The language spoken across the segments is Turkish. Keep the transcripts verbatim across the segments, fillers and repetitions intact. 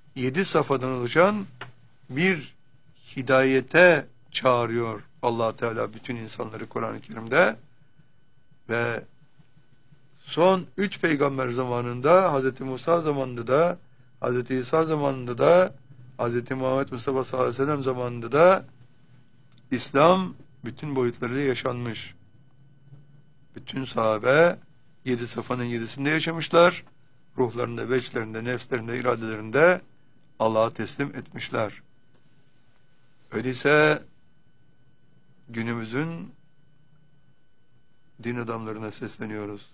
yedi safhadan oluşan bir hidayete çağırıyor Allah Teala bütün insanları Kur'an-ı Kerim'de. Ve son üç peygamber zamanında, Hazreti Musa zamanında da, Hazreti İsa zamanında da, Hazreti Muhammed Mustafa sallallahu aleyhi ve sellem zamanında da İslam bütün boyutlarıyla yaşanmış. Bütün sahabe yedi safhanın yedisinde yaşamışlar. Ruhlarında, veçlerinde, nefslerinde, iradelerinde Allah'a teslim etmişler. Öyleyse günümüzün din adamlarına sesleniyoruz.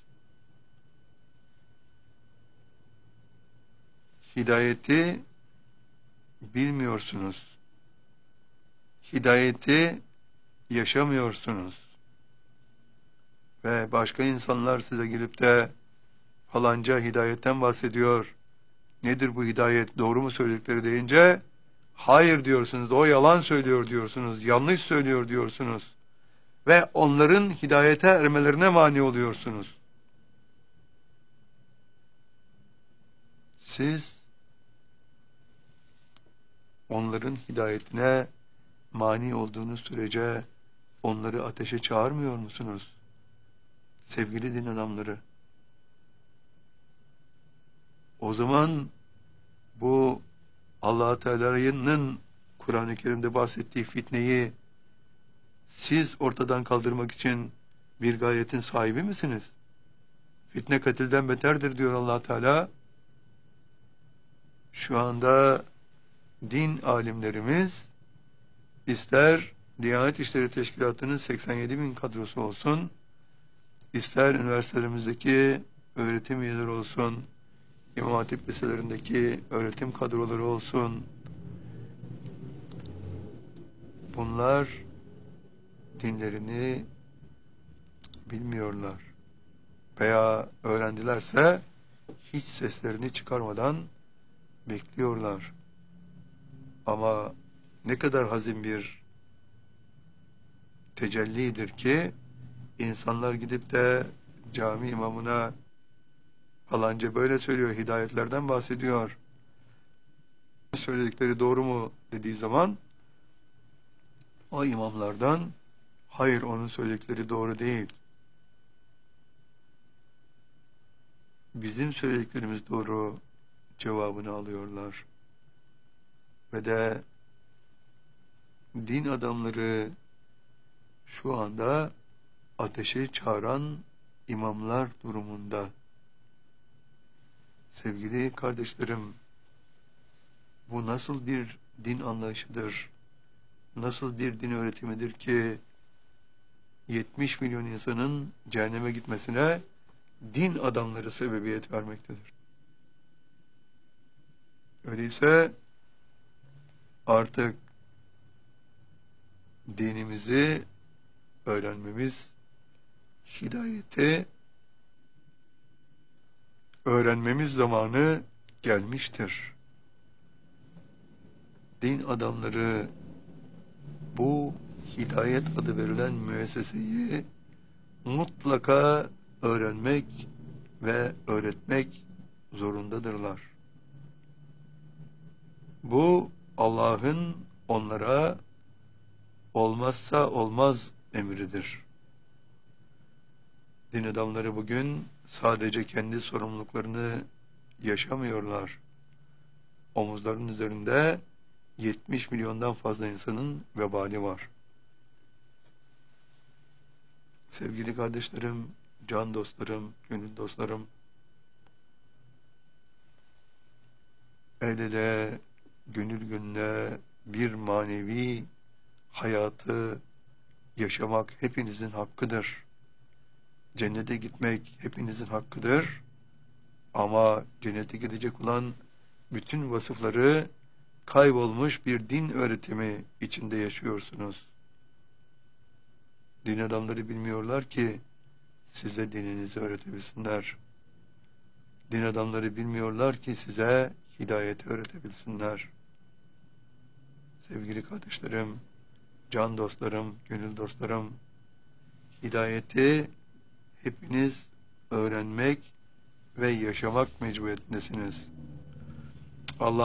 Hidayeti bilmiyorsunuz. Hidayeti yaşamıyorsunuz. Ve başka insanlar size gelip de falanca hidayetten bahsediyor. Nedir bu hidayet? Doğru mu söyledikleri deyince hayır diyorsunuz. O yalan söylüyor diyorsunuz. Yanlış söylüyor diyorsunuz. Ve onların hidayete ermelerine mani oluyorsunuz. Siz onların hidayetine mani olduğunuz sürece onları ateşe çağırmıyor musunuz? Sevgili din adamları. O zaman bu Allah Teala'nın Kur'an-ı Kerim'de bahsettiği fitneyi siz ortadan kaldırmak için bir gayetin sahibi misiniz? Fitne katilden beterdir diyor Allah Teala. Şu anda din alimlerimiz ister Diyanet İşleri Teşkilatı'nın seksen yedi bin kadrosu olsun, ister üniversitelerimizdeki öğretim üyeleri olsun, İmam Hatip liselerindeki öğretim kadroları olsun, bunlar dinlerini bilmiyorlar. Veya öğrendilerse hiç seslerini çıkarmadan bekliyorlar. Ama ne kadar hazin bir tecellidir ki insanlar gidip de cami imamına falanca böyle söylüyor, hidayetlerden bahsediyor, söyledikleri doğru mu dediği zaman o imamlardan hayır, onun söyledikleri doğru değil, bizim söylediklerimiz doğru cevabını alıyorlar. Ve de din adamları şu anda ateşe çağıran imamlar durumunda. Sevgili kardeşlerim, bu nasıl bir din anlayışıdır? Nasıl bir din öğretimidir ki yetmiş milyon insanın cehenneme gitmesine din adamları sebebiyet vermektedir? Öyleyse artık dinimizi öğrenmemiz, hidayeti öğrenmemiz zamanı gelmiştir. Din adamları bu hidayet adı verilen müesseseyi mutlaka öğrenmek ve öğretmek zorundadırlar. Bu Allah'ın onlara olmazsa olmaz emridir. Din adamları bugün sadece kendi sorumluluklarını yaşamıyorlar. Omuzlarının üzerinde yetmiş milyondan fazla insanın vebali var. Sevgili kardeşlerim, can dostlarım, gönül dostlarım, el ele, gönül gönüle bir manevi hayatı yaşamak hepinizin hakkıdır. Cennete gitmek hepinizin hakkıdır. Ama cennete gidecek olan bütün vasıfları kaybolmuş bir din öğretimi içinde yaşıyorsunuz. Din adamları bilmiyorlar ki size dininizi öğretebilsinler. Din adamları bilmiyorlar ki size hidayeti öğretebilsinler. Sevgili kardeşlerim, can dostlarım, gönül dostlarım, hidayeti hepiniz öğrenmek ve yaşamak mecburiyetindesiniz. Allah